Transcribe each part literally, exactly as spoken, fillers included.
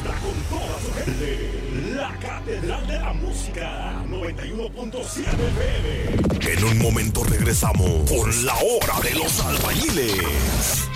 con toda su gente. La Catedral de la Música, noventa y uno punto siete F M. En un momento regresamos con la hora de los albañiles.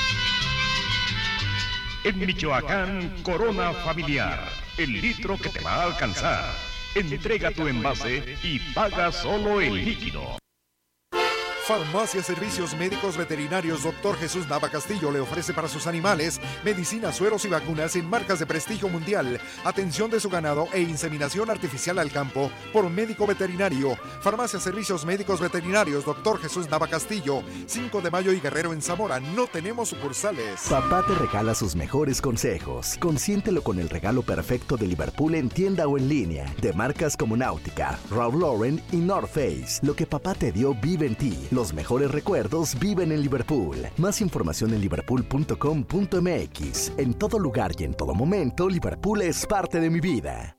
En Michoacán, Corona Familiar, el litro que te va a alcanzar. Entrega tu envase y paga solo el líquido. Farmacia Servicios Médicos Veterinarios Doctor Jesús Nava Castillo le ofrece para sus animales medicina, sueros y vacunas en marcas de prestigio mundial, atención de su ganado e inseminación artificial al campo por médico veterinario. Farmacia Servicios Médicos Veterinarios Doctor Jesús Nava Castillo, cinco de mayo y Guerrero en Zamora. No tenemos sucursales. Papá te regala sus mejores consejos. Consiéntelo con el regalo perfecto de Liverpool en tienda o en línea, de marcas como Náutica, Ralph Lauren y North Face. Lo que papá te dio vive en ti. Los mejores recuerdos viven en Liverpool. Más información en liverpool punto com punto m x. En todo lugar y en todo momento, Liverpool es parte de mi vida.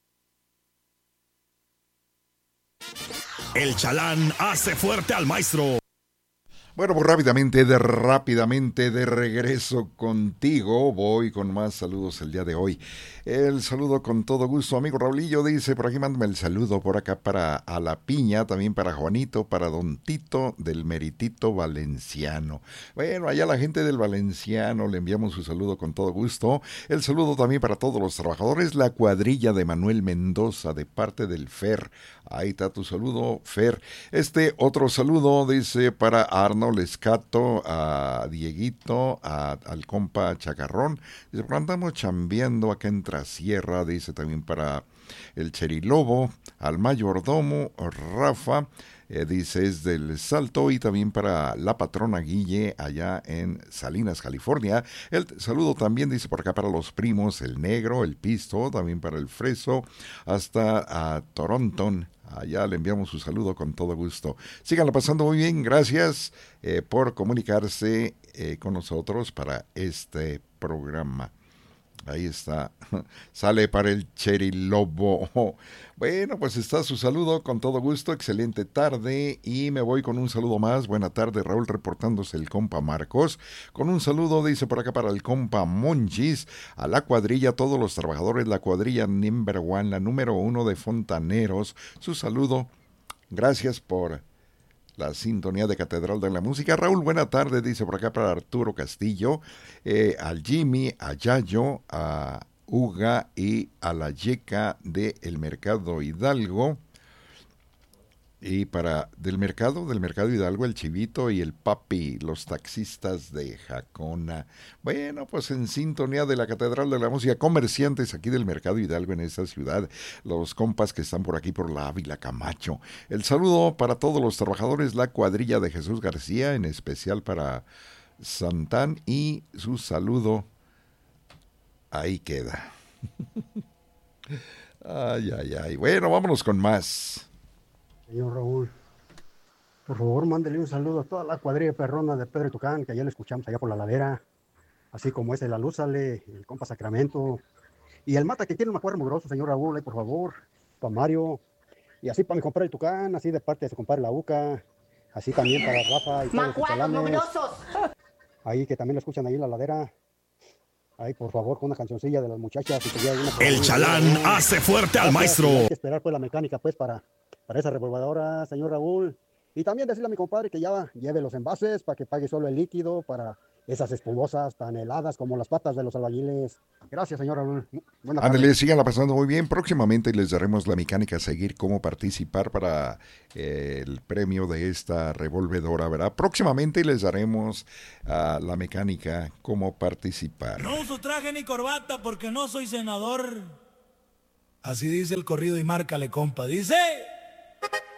El Chalán hace fuerte al maestro. Bueno, pues rápidamente, de rápidamente de regreso contigo. Voy con más saludos el día de hoy. El saludo con todo gusto, amigo Raulillo, dice, por aquí mándame el saludo por acá para A La Piña, también para Juanito, para Don Tito del Meritito Valenciano. Bueno, allá la gente del Valenciano, le enviamos su saludo con todo gusto. El saludo también para todos los trabajadores, la cuadrilla de Manuel Mendoza, de parte del Fer. Ahí está tu saludo, Fer. Este otro saludo, dice, para Arnold Escato, a Dieguito, a, al compa Chacarrón. Dice, pero andamos chambeando acá en Trasierra, dice también para el Cherilobo, al mayordomo, Rafa, eh, dice es del Salto, y también para la patrona Guille, allá en Salinas, California. El saludo también, dice por acá, para los primos, el Negro, el Pisto, también para el Freso, hasta a Toronto. Allá le enviamos su saludo con todo gusto. Síganla pasando muy bien, gracias eh, por comunicarse eh, con nosotros para este programa. Ahí está, sale para el Cherilobo. Bueno, pues está su saludo con todo gusto, excelente tarde, y me voy con un saludo más. Buena tarde, Raúl, reportándose el compa Marcos, con un saludo, dice por acá, para el compa Monchis, a la cuadrilla, a todos los trabajadores, la cuadrilla number one, la número uno de Fontaneros, su saludo, gracias por la sintonía de Catedral de la Música. Raúl, buena tarde, dice por acá para Arturo Castillo, eh, al Jimmy, a Yayo, a Uga y a la Yeca de El Mercado Hidalgo. Y para del mercado, del Mercado Hidalgo, el Chivito y el Papi, los taxistas de Jacona. Bueno, pues en sintonía de la Catedral de la Música, comerciantes aquí del Mercado Hidalgo en esta ciudad, los compas que están por aquí por la Ávila Camacho. El saludo para todos los trabajadores, la cuadrilla de Jesús García, en especial para Santán, y su saludo ahí queda. Ay, ay, ay. Bueno, vámonos con más. Señor Raúl, por favor, mándele un saludo a toda la cuadrilla perrona de Pedro y Tucán, que ayer le escuchamos allá por la ladera, así como ese La Lúzale, el compa Sacramento, y el Mata, que tiene un acuerdo muy grosso, señor Raúl, ahí por favor, para Mario, y así para mi compadre el Tucán, así de parte de su compadre La Uca, así también para Rafa y todos los chalanes, ahí que también lo escuchan ahí en la ladera. Ay, por favor, con una cancioncilla de las muchachas. Si el Chalán hace fuerte al maestro. Hay que esperar pues la mecánica pues para, para esa revolvedora, señor Raúl. Y también decirle a mi compadre que ya lleve los envases para que pague solo el líquido para esas espumosas tan heladas como las patas de los albañiles. Gracias, señor Raúl. Ándale, síganla pasando muy bien. Próximamente les daremos la mecánica a seguir, cómo participar para eh, el premio de esta revolvedora, ¿verdad? Próximamente les daremos uh, la mecánica, cómo participar. No uso traje ni corbata porque no soy senador. Así dice el corrido y márcale, compa. Dice...